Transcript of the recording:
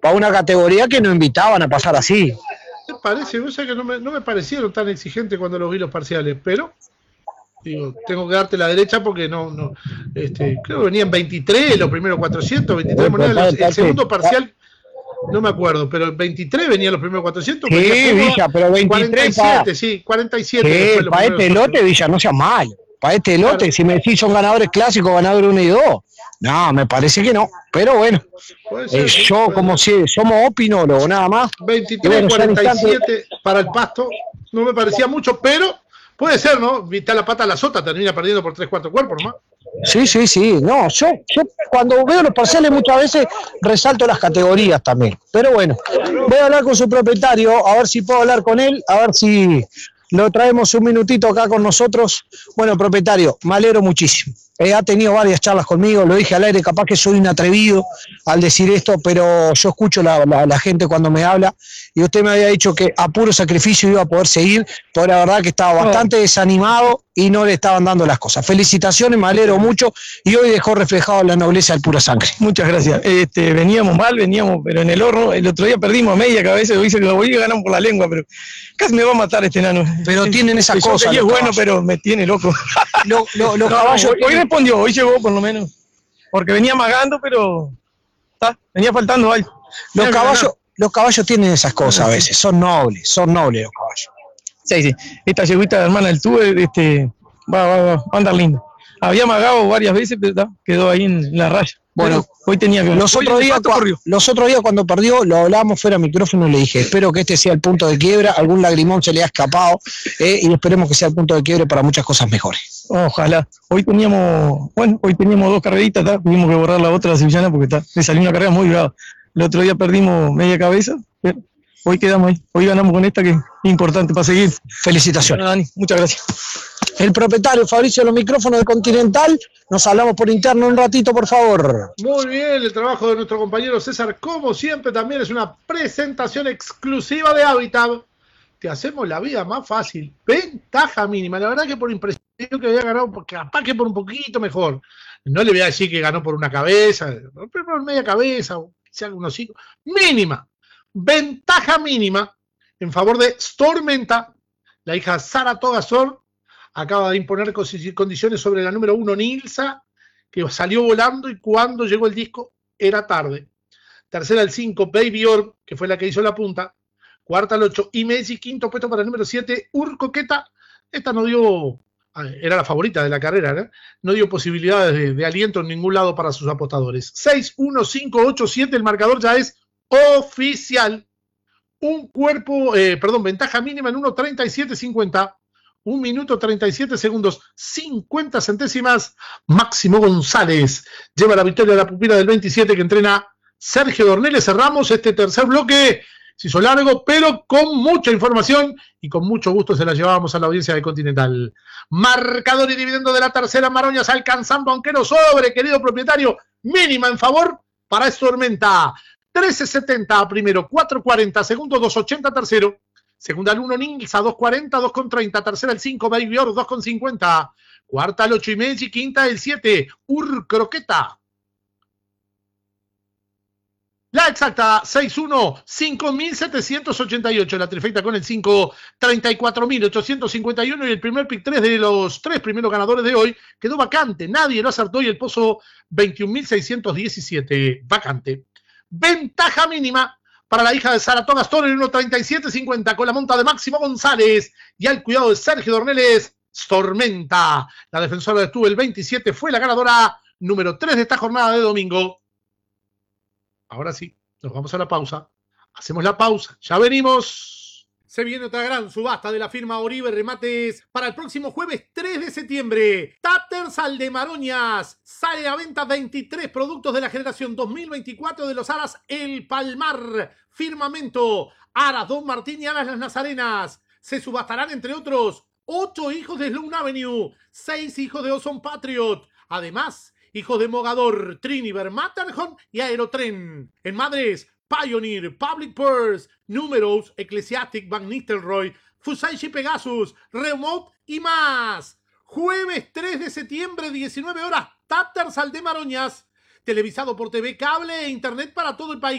para una categoría que no invitaban a pasar así. ¿Te parece? O sea que no me parecieron tan exigentes cuando los vi los parciales, pero digo, tengo que darte la derecha porque creo que venían 23 los primeros 400, 23 monedas, el segundo parcial no me acuerdo, pero el 23 venían los primeros 400, Sí, venía cómoda, Villa, pero 23 47, sí, 47. sí, para este lote, Villa, no sea malo. Para este lote, claro. Si me decís son ganadores clásicos, ganadores 1 y 2, no, me parece que no. Pero bueno, ser, yo como si somos opinólogos, nada más. 23, bueno, 47 para el Pasto, no me parecía mucho, pero puede ser, ¿no? Viste la pata a la sota, termina perdiendo por 3/4 cuerpos nomás. Sí. No, yo cuando veo los parciales muchas veces resalto las categorías también. Pero bueno, voy a hablar con su propietario, a ver si puedo hablar con él, a ver si lo traemos un minutito acá con nosotros. Bueno, propietario, me alegro muchísimo. Ha tenido varias charlas conmigo, lo dije al aire, capaz que soy un atrevido al decir esto, pero yo escucho la gente cuando me habla, y usted me había dicho que a puro sacrificio iba a poder seguir, pero la verdad que estaba bastante desanimado y no le estaban dando las cosas. Felicitaciones, me alegro mucho, y hoy dejó reflejado la nobleza del pura sangre. Muchas gracias. Veníamos mal, pero en el horno. El otro día perdimos a media cabeza, hoy se lo voy a ganar por la lengua, pero casi me va a matar este enano. Pero tienen esas cosas. Y es bueno, pero me tiene loco. Los caballos. Hoy respondió, hoy llegó por lo menos. Porque venía magando, pero venía faltando algo. Los caballos tienen esas cosas a veces, son nobles los caballos. Sí. Esta yeguita hermana del Tube, va a andar lindo. Había magado varias veces, pero quedó ahí en la raya. Bueno, hoy tenía que... Los otros días cuando perdió, lo hablábamos fuera de micrófono y le dije, espero que este sea el punto de quiebra, algún lagrimón se le ha escapado, y esperemos que sea el punto de quiebre para muchas cosas mejores. Ojalá. Hoy teníamos 2 carreritas, tuvimos que borrar la otra, la sevillana, porque le salió una carrera muy brava. El otro día perdimos media cabeza, pero hoy quedamos ahí. Hoy ganamos con esta, que es importante para seguir. Felicitaciones. Dani, muchas gracias. El propietario Fabricio, los micrófonos de Continental. Nos hablamos por interno un ratito, por favor. Muy bien, el trabajo de nuestro compañero César, como siempre, también es una presentación exclusiva de Habitat. Te hacemos la vida más fácil. Ventaja mínima. La verdad que por impresión que había ganado, capaz que por un poquito mejor. No le voy a decir que ganó por una cabeza, pero por media cabeza, o quizá algunos 5. Mínima. Ventaja mínima en favor de Stormenta. La hija Saratoga Sor acaba de imponer condiciones sobre la número 1, Nilsa, que salió volando, y cuando llegó el disco era tarde. Tercera el 5, Baby Orb, que fue la que hizo la punta. Cuarta el 8, Imesi. Quinto puesto para el número 7, Urcoqueta. Esta no dio, era la favorita de la carrera, ¿no? No dio posibilidades de aliento en ningún lado para sus apostadores. 6, 1, 5, 8, 7, el marcador ya es oficial. Ventaja mínima en 1:37.50. 1 minuto 37 segundos, 50 centésimas. Máximo González lleva la victoria a la pupila del 27, que entrena Sergio Dorneles. Cerramos este tercer bloque. Se hizo largo, pero con mucha información, y con mucho gusto se la llevábamos a la audiencia de Continental. Marcador y dividendo de la tercera, Maroñas alcanzando, aunque no sobre, querido propietario. Mínima en favor para Stormenta. 13.70 primero, 4.40 segundo, 2.80 tercero. Segunda el 1, Nilsa, 2.40, 2.30. Tercera el 5, Baby Orb, 2.50. Cuarta el 8, Imesi. Quinta el 7, Urcroqueta. La exacta, 6-1, 5.788. La trifecta con el 5, 34.851. Y el primer pick 3 de los 3 primeros ganadores de hoy quedó vacante. Nadie lo acertó, y el pozo 21.617 vacante. Ventaja mínima para la hija de Saratoga Store en 1.37.50, con la monta de Máximo González y al cuidado de Sergio Dorneles. Stormenta, la defensora de Tuve el 27, fue la ganadora número 3 de esta jornada de domingo. Ahora sí, nos vamos a la pausa. Hacemos la pausa, ya venimos. Se viene otra gran subasta de la firma Oribe Remates para el próximo jueves 3 de septiembre. Tattersall de Maroñas. Sale a venta 23 productos de la generación 2024 de los aras El Palmar, Firmamento, aras Don Martín y aras Las Nazarenas. Se subastarán, entre otros, 8 hijos de Sloan Avenue, 6 hijos de Ozone Patriot. Además, hijos de Mogador, Triniver, Matterhorn y Aerotren. En madres, Pioneer, Public Purse, Numerous, Ecclesiastic, Van Nistelrooy, Fusaichi Pegasus, Remote y más. Jueves 3 de septiembre, 19 horas, Tattersall de Maroñas. Televisado por TV Cable e Internet para todo el país.